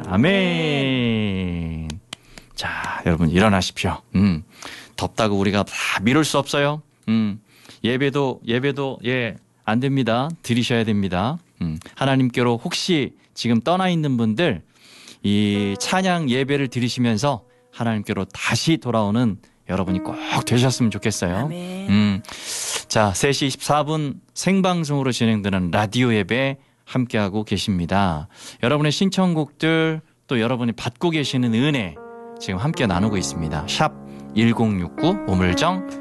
아멘. 자, 여러분 일어나십시오. 덥다고 우리가 다 미룰 수 없어요. 예배도 안 됩니다. 드리셔야 됩니다. 하나님께로 혹시 지금 떠나 있는 분들 이 찬양 예배를 드리시면서 하나님께로 다시 돌아오는 여러분이 꼭 되셨으면 좋겠어요. 아멘. 자, 3시 24분 생방송으로 진행되는 라디오 예배 함께하고 계십니다. 여러분의 신청곡들 또 여러분이 받고 계시는 은혜 지금 함께 나누고 있습니다. 샵 1069 우물정